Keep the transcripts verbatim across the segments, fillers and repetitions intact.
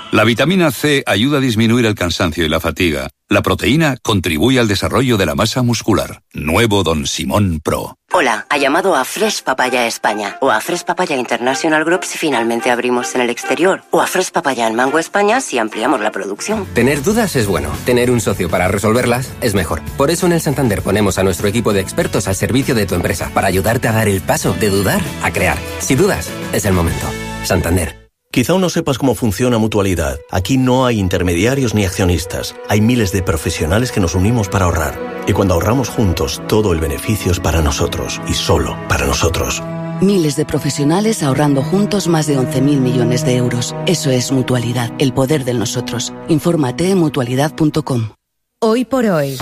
La vitamina C ayuda a disminuir el cansancio y la fatiga. La proteína contribuye al desarrollo de la masa muscular. Nuevo Don Simón Pro. Hola, ha llamado a Fresh Papaya España o a Fresh Papaya International Group si finalmente abrimos en el exterior o a Fresh Papaya en Mango España si ampliamos la producción. Tener dudas es bueno, tener un socio para resolverlas es mejor. Por eso en el Santander ponemos a nuestro equipo de expertos al servicio de tu empresa para ayudarte a dar el paso de dudar a crear. Si dudas, es el momento. Santander. Quizá aún no sepas cómo funciona Mutualidad. Aquí no hay intermediarios ni accionistas. Hay miles de profesionales que nos unimos para ahorrar. Y cuando ahorramos juntos, todo el beneficio es para nosotros y solo para nosotros. Miles de profesionales ahorrando juntos más de once mil millones de euros. Eso es Mutualidad, el poder del nosotros. Infórmate en mutualidad punto com. Hoy por hoy,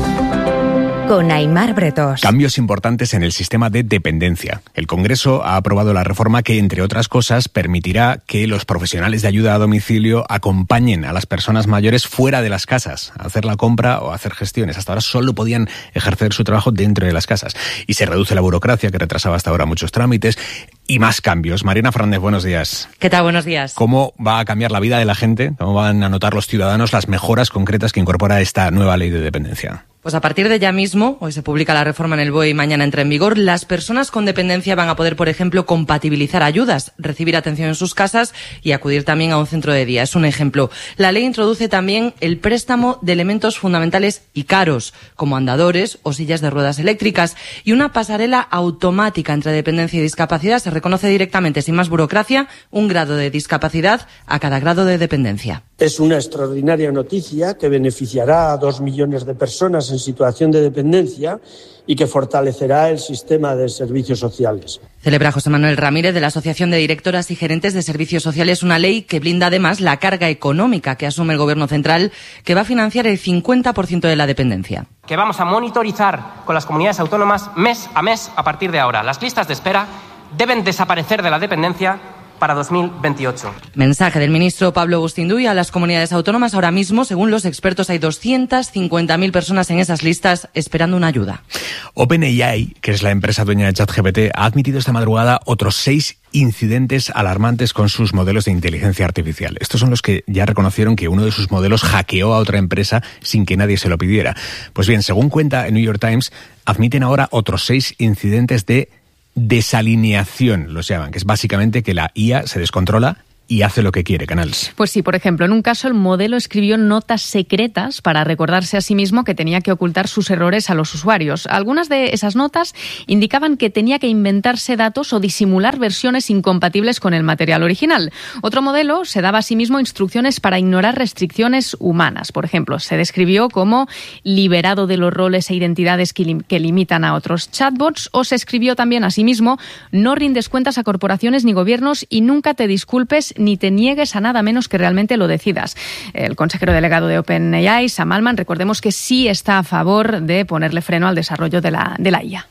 con Aimar Bretos. Cambios importantes en el sistema de dependencia. El Congreso ha aprobado la reforma que, entre otras cosas, permitirá que los profesionales de ayuda a domicilio acompañen a las personas mayores fuera de las casas, a hacer la compra o a hacer gestiones. Hasta ahora solo podían ejercer su trabajo dentro de las casas. Y se reduce la burocracia que retrasaba hasta ahora muchos trámites. Y más cambios. Mariana Fernández, buenos días. ¿Qué tal? Buenos días. ¿Cómo va a cambiar la vida de la gente? ¿Cómo van a notar los ciudadanos las mejoras concretas que incorpora esta nueva ley de dependencia? Pues a partir de ya mismo, hoy se publica la reforma en el B O E y mañana entra en vigor, las personas con dependencia van a poder, por ejemplo, compatibilizar ayudas, recibir atención en sus casas y acudir también a un centro de día. Es un ejemplo. La ley introduce también el préstamo de elementos fundamentales y caros, como andadores o sillas de ruedas eléctricas, y una pasarela automática entre dependencia y discapacidad. Se reconoce directamente, sin más burocracia, un grado de discapacidad a cada grado de dependencia. Es una extraordinaria noticia que beneficiará a dos millones de personas en situación de dependencia y que fortalecerá el sistema de servicios sociales. Celebra José Manuel Ramírez de la Asociación de Directoras y Gerentes de Servicios Sociales una ley que blinda además la carga económica que asume el Gobierno central, que va a financiar el cincuenta por ciento de la dependencia. Que vamos a monitorizar con las comunidades autónomas mes a mes a partir de ahora. Las listas de espera deben desaparecer de la dependencia para dos mil veintiocho. Mensaje del ministro Pablo Bustinduy a las comunidades autónomas. Ahora mismo, según los expertos, hay doscientas cincuenta mil personas en esas listas esperando una ayuda. OpenAI, que es la empresa dueña de ChatGPT, ha admitido esta madrugada otros seis incidentes alarmantes con sus modelos de inteligencia artificial. Estos son los que ya reconocieron que uno de sus modelos hackeó a otra empresa sin que nadie se lo pidiera. Pues bien, según cuenta el New York Times, admiten ahora otros seis incidentes de desalineación, los llaman, que es básicamente que la I A se descontrola y hace lo que quiere, Canals. Pues sí, por ejemplo, en un caso el modelo escribió notas secretas para recordarse a sí mismo que tenía que ocultar sus errores a los usuarios. Algunas de esas notas indicaban que tenía que inventarse datos o disimular versiones incompatibles con el material original. Otro modelo se daba a sí mismo instrucciones para ignorar restricciones humanas. Por ejemplo, se describió como liberado de los roles e identidades que, lim- que limitan a otros chatbots, o se escribió también a sí mismo: no rindes cuentas a corporaciones ni gobiernos y nunca te disculpes ni te niegues a nada menos que realmente lo decidas. El consejero delegado de OpenAI, Sam Altman, recordemos que sí está a favor de ponerle freno al desarrollo de la, de la I A.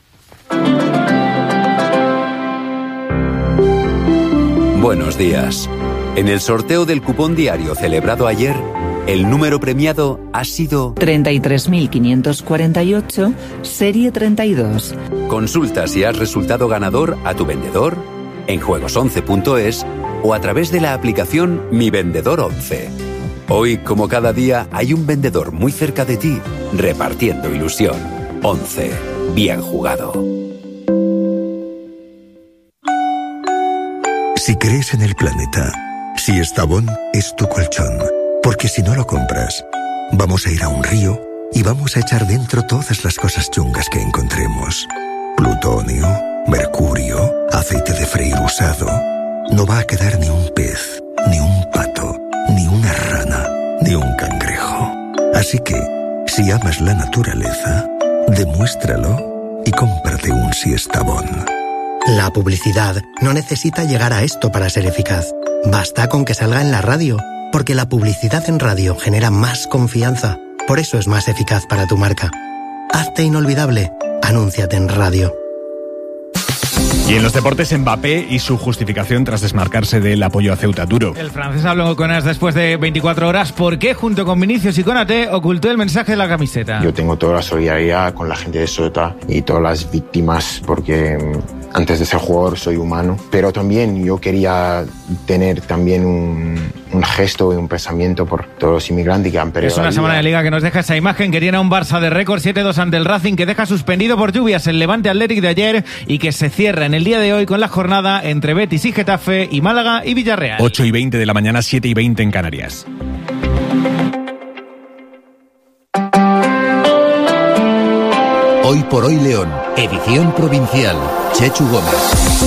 Buenos días. En el sorteo del cupón diario celebrado ayer, el número premiado ha sido treinta y tres mil quinientos cuarenta y ocho, serie treinta y dos. Consulta si has resultado ganador a tu vendedor, en juegos once punto es o a través de la aplicación Mi Vendedor once. Hoy, como cada día, hay un vendedor muy cerca de ti, repartiendo ilusión. once. Bien jugado. Si crees en el planeta, si Estavón es tu colchón, porque si no lo compras, vamos a ir a un río y vamos a echar dentro todas las cosas chungas que encontremos. Plutonio, mercurio, aceite de freír usado. No va a quedar ni un pez, ni un pato, ni una rana, ni un cangrejo. Así que, si amas la naturaleza, demuéstralo y cómprate un Siestabón. La publicidad no necesita llegar a esto para ser eficaz. Basta con que salga en la radio, porque la publicidad en radio genera más confianza. Por eso es más eficaz para tu marca. Hazte inolvidable. Anúnciate en radio. Y en los deportes, Mbappé y su justificación tras desmarcarse del apoyo a Ceuta. Duro. El francés habló con As después de veinticuatro horas. ¿Por qué, junto con Vinicius y Konaté, ocultó el mensaje de la camiseta? Yo tengo toda la solidaridad con la gente de Ceuta y todas las víctimas, porque antes de ser jugador soy humano, pero también yo quería tener también un, un gesto y un pensamiento por todos los inmigrantes que han perdido. Es una semana de Liga que nos deja esa imagen que tiene a un Barça de récord siete dos ante el Racing, que deja suspendido por lluvias el Levante Athletic de ayer y que se cierra en el día de hoy con la jornada entre Betis y Getafe y Málaga y Villarreal. ocho y veinte de la mañana, siete y veinte en Canarias. Hoy por hoy León, edición provincial. Chechu Gómez.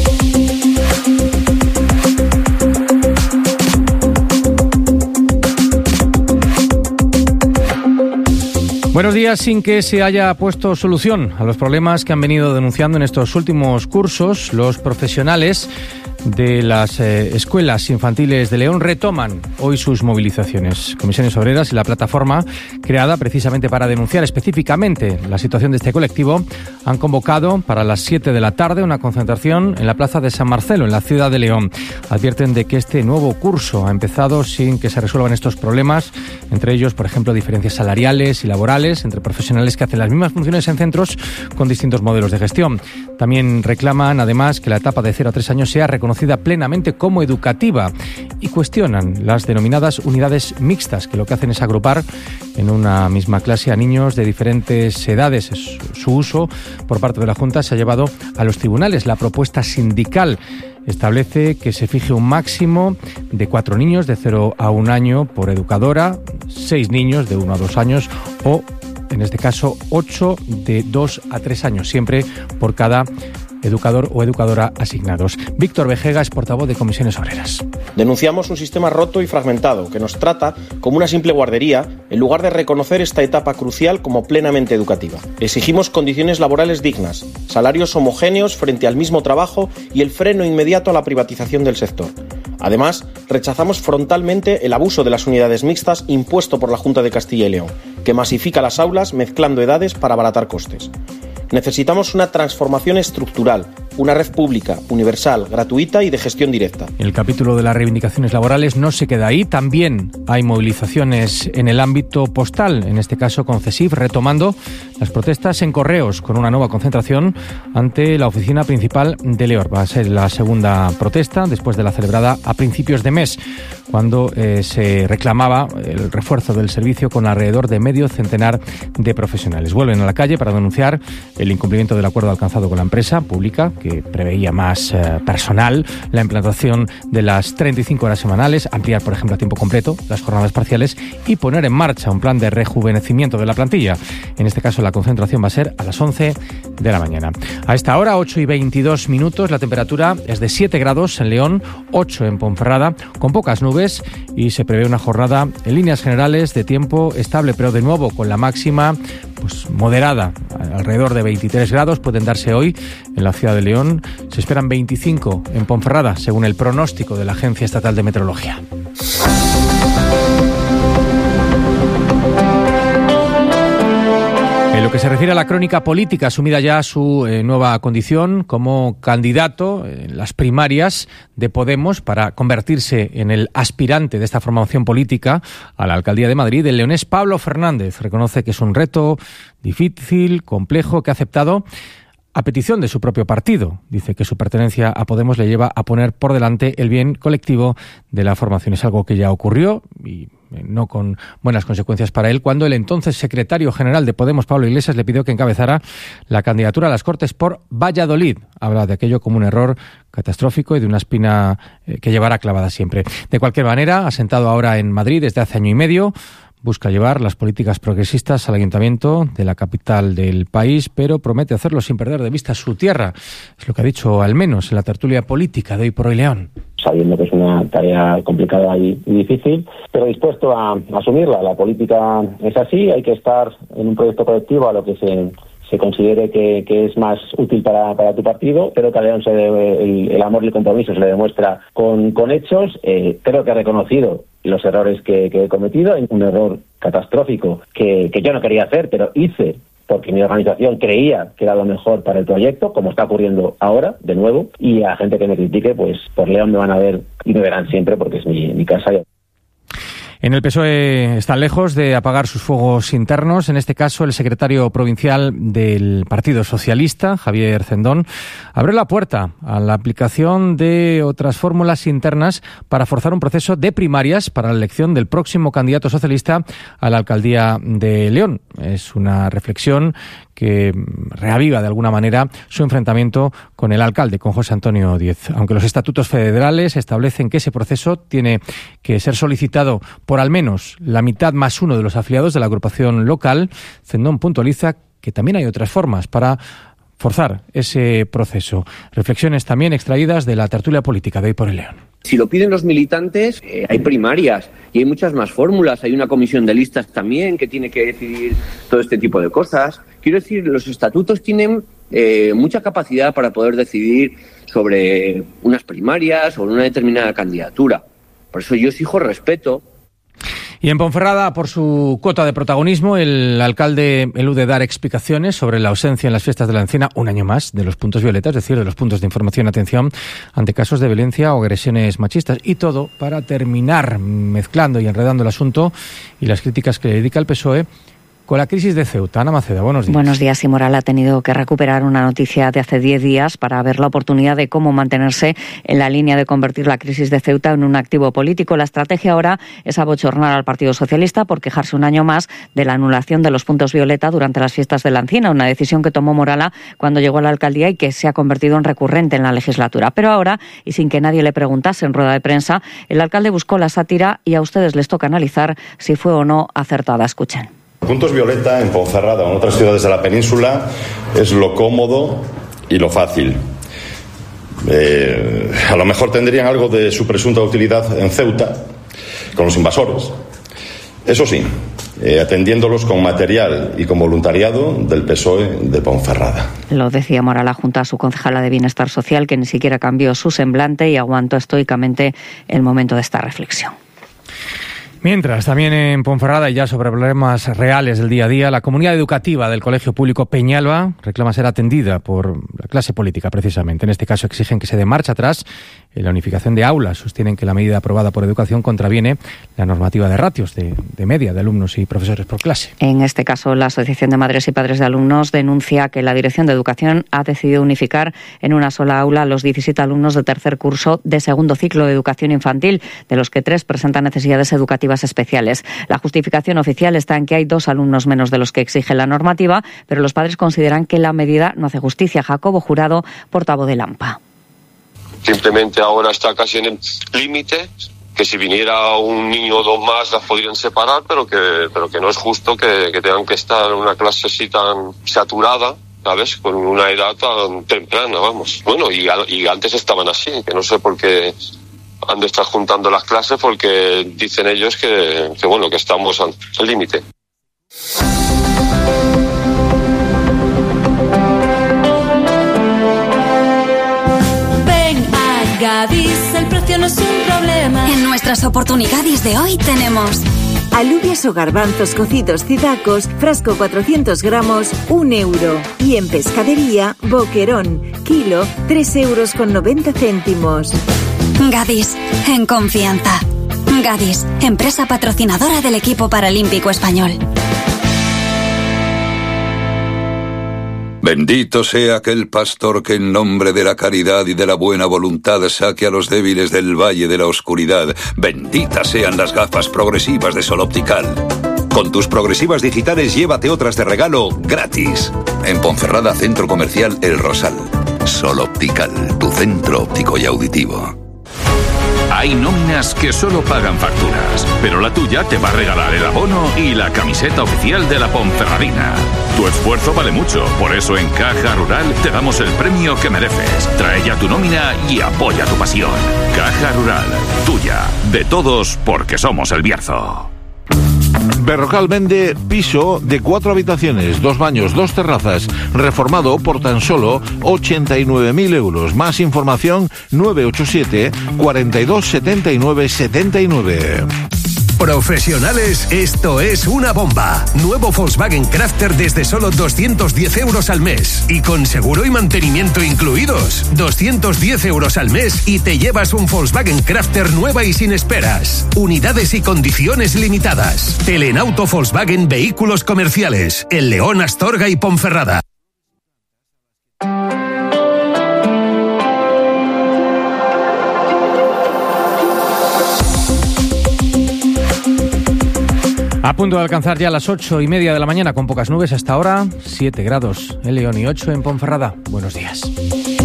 Buenos días. Sin que se haya puesto solución a los problemas que han venido denunciando en estos últimos cursos, los profesionales de las eh, escuelas infantiles de León retoman hoy sus movilizaciones. Comisiones Obreras y la plataforma creada precisamente para denunciar específicamente la situación de este colectivo han convocado para las siete de la tarde una concentración en la plaza de San Marcelo, en la ciudad de León. Advierten de que este nuevo curso ha empezado sin que se resuelvan estos problemas, entre ellos, por ejemplo, diferencias salariales y laborales entre profesionales que hacen las mismas funciones en centros con distintos modelos de gestión. También reclaman, además, que la etapa de cero a tres años sea reconocida plenamente como educativa y cuestionan las denominadas unidades mixtas, que lo que hacen es agrupar en una misma clase a niños de diferentes edades. Su uso por parte de la Junta se ha llevado a los tribunales. La propuesta sindical establece que se fije un máximo de cuatro niños de cero a un año por educadora, seis niños de uno a dos años o, en este caso, ocho de dos a tres años, siempre por cada educador o educadora asignados. Víctor Vejega es portavoz de Comisiones Obreras. Denunciamos un sistema roto y fragmentado que nos trata como una simple guardería en lugar de reconocer esta etapa crucial como plenamente educativa. Exigimos condiciones laborales dignas, salarios homogéneos frente al mismo trabajo y el freno inmediato a la privatización del sector. Además, rechazamos frontalmente el abuso de las unidades mixtas impuesto por la Junta de Castilla y León, que masifica las aulas mezclando edades para abaratar costes. Necesitamos una transformación estructural, una red pública, universal, gratuita y de gestión directa. El capítulo de las reivindicaciones laborales no se queda ahí. También hay movilizaciones en el ámbito postal, en este caso con CESIF, retomando las protestas en correos con una nueva concentración ante la oficina principal de León. Va a ser la segunda protesta después de la celebrada a principios de mes, cuando eh, se reclamaba el refuerzo del servicio con alrededor de medio centenar de profesionales. Vuelven a la calle para denunciar el incumplimiento del acuerdo alcanzado con la empresa pública, que preveía más eh, personal, la implantación de las treinta y cinco horas semanales, ampliar, por ejemplo, a tiempo completo las jornadas parciales y poner en marcha un plan de rejuvenecimiento de la plantilla. En este caso, la concentración va a ser a las once de la mañana. A esta hora, ocho y veintidós minutos, la temperatura es de siete grados en León, ocho en Ponferrada, con pocas nubes, y se prevé una jornada en líneas generales de tiempo estable, pero de nuevo con la máxima pues moderada, alrededor de veintitrés grados pueden darse hoy en la ciudad de León. Se esperan veinticinco en Ponferrada, según el pronóstico de la Agencia Estatal de Meteorología. En lo que se refiere a la crónica política, asumida ya su eh, nueva condición como candidato en las primarias de Podemos para convertirse en el aspirante de esta formación política a la alcaldía de Madrid, el leonés Pablo Fernández reconoce que es un reto difícil, complejo, que ha aceptado a petición de su propio partido. Dice que su pertenencia a Podemos le lleva a poner por delante el bien colectivo de la formación. Es algo que ya ocurrió y no con buenas consecuencias para él, cuando el entonces secretario general de Podemos, Pablo Iglesias, le pidió que encabezara la candidatura a las Cortes por Valladolid. Habla de aquello como un error catastrófico y de una espina eh, que llevará clavada siempre. De cualquier manera, asentado ahora en Madrid desde hace año y medio, busca llevar las políticas progresistas al ayuntamiento de la capital del país, pero promete hacerlo sin perder de vista su tierra. Es lo que ha dicho, al menos, en la tertulia política de Hoy por Hoy León. Sabiendo que es una tarea complicada y difícil, pero dispuesto a, a asumirla. La política es así, hay que estar en un proyecto colectivo a lo que se, se considere que, que es más útil para, para tu partido, pero que a León se debe, el, el amor y el compromiso se le demuestra con, con hechos. Eh, creo que ha reconocido los errores que, que he cometido, un error catastrófico que, que yo no quería hacer, pero hice porque mi organización creía que era lo mejor para el proyecto, como está ocurriendo ahora, de nuevo, y a gente que me critique, pues por León me van a ver y me verán siempre porque es mi, mi casa. En el P S O E están lejos de apagar sus fuegos internos. En este caso, el secretario provincial del Partido Socialista, Javier Cendón, abrió la puerta a la aplicación de otras fórmulas internas para forzar un proceso de primarias para la elección del próximo candidato socialista a la alcaldía de León. Es una reflexión que reaviva de alguna manera su enfrentamiento con el alcalde, con José Antonio Díez. Aunque los estatutos federales establecen que ese proceso tiene que ser solicitado por al menos la mitad más uno de los afiliados de la agrupación local, Cendón puntualiza que también hay otras formas para forzar ese proceso. Reflexiones también extraídas de la tertulia política de Hoy por el León. Si lo piden los militantes, eh, hay primarias y hay muchas más fórmulas. Hay una comisión de listas también que tiene que decidir todo este tipo de cosas. Quiero decir, los estatutos tienen eh, mucha capacidad para poder decidir sobre unas primarias o una determinada candidatura. Por eso yo exijo respeto. Y en Ponferrada, por su cuota de protagonismo, el alcalde elude dar explicaciones sobre la ausencia en las fiestas de la Encina, un año más, de los puntos violetas, es decir, de los puntos de información y atención ante casos de violencia o agresiones machistas. Y todo para terminar mezclando y enredando el asunto y las críticas que le dedica el P S O E con la crisis de Ceuta. Ana Maceda, buenos días. Buenos días. Y Moral ha tenido que recuperar una noticia de hace diez días para ver la oportunidad de cómo mantenerse en la línea de convertir la crisis de Ceuta en un activo político. La estrategia ahora es abochornar al Partido Socialista por quejarse un año más de la anulación de los puntos violeta durante las fiestas de la Encina, una decisión que tomó Morala cuando llegó a la alcaldía y que se ha convertido en recurrente en la legislatura. Pero ahora, y sin que nadie le preguntase en rueda de prensa, el alcalde buscó la sátira y a ustedes les toca analizar si fue o no acertada. Escuchen. Puntos violeta en Ponferrada o en otras ciudades de la península es lo cómodo y lo fácil. Eh, a lo mejor tendrían algo de su presunta utilidad en Ceuta con los invasores. Eso sí, eh, atendiéndolos con material y con voluntariado del P S O E de Ponferrada. Lo decía Morala junto a su concejala de Bienestar Social, que ni siquiera cambió su semblante y aguantó estoicamente el momento de esta reflexión. Mientras, también en Ponferrada y ya sobre problemas reales del día a día, la comunidad educativa del Colegio Público Peñalba reclama ser atendida por la clase política, precisamente. En este caso exigen que se dé marcha atrás en la unificación de aulas. Sostienen que la medida aprobada por Educación contraviene la normativa de ratios de, de media de alumnos y profesores por clase. En este caso, la Asociación de Madres y Padres de Alumnos denuncia que la Dirección de Educación ha decidido unificar en una sola aula a los diecisiete alumnos de tercer curso de segundo ciclo de educación infantil, de los que tres presentan necesidades educativas especiales. La justificación oficial está en que hay dos alumnos menos de los que exige la normativa, pero los padres consideran que la medida no hace justicia. Jacobo Jurado, portavoz de AMPA. Simplemente ahora está casi en el límite, que si viniera un niño o dos más las podrían separar, pero que, pero que no es justo que, que tengan que estar en una clase así tan saturada, ¿sabes? Con una edad tan temprana, vamos. Bueno, y, y antes estaban así, que no sé por qué han de estar juntando las clases, porque dicen ellos que, que bueno, que estamos al límite. Gadis, el precio no es un problema. En nuestras oportunidades de hoy tenemos alubias o garbanzos cocidos Cidacos, frasco cuatrocientos gramos, un euro. Y en pescadería, boquerón, kilo, tres euros con noventa céntimos. Gadis, en confianza. Gadis, empresa patrocinadora del equipo paralímpico español. Bendito sea aquel pastor que en nombre de la caridad y de la buena voluntad saque a los débiles del valle de la oscuridad. Benditas sean las gafas progresivas de Sol Optical. Con tus progresivas digitales llévate otras de regalo gratis. En Ponferrada, Centro Comercial El Rosal. Sol Optical, tu centro óptico y auditivo. Hay nóminas que solo pagan facturas, pero la tuya te va a regalar el abono y la camiseta oficial de la Ponferradina. Tu esfuerzo vale mucho, por eso en Caja Rural te damos el premio que mereces. Trae ya tu nómina y apoya tu pasión. Caja Rural, tuya, de todos, porque somos el Bierzo. Berrocal vende piso de cuatro habitaciones, dos baños, dos terrazas, reformado por tan solo ochenta y nueve mil euros. Más información nueve ocho siete, cuarenta y dos, setenta y nueve, setenta y nueve. Profesionales, esto es una bomba. Nuevo Volkswagen Crafter desde solo doscientos diez euros al mes. Y con seguro y mantenimiento incluidos. doscientos diez euros al mes y te llevas un Volkswagen Crafter nueva y sin esperas. Unidades y condiciones limitadas. Telenauto Volkswagen Vehículos Comerciales. En León, Astorga y Ponferrada. A punto de alcanzar ya las ocho y media de la mañana con pocas nubes hasta ahora, siete grados en León y ocho en Ponferrada. Buenos días.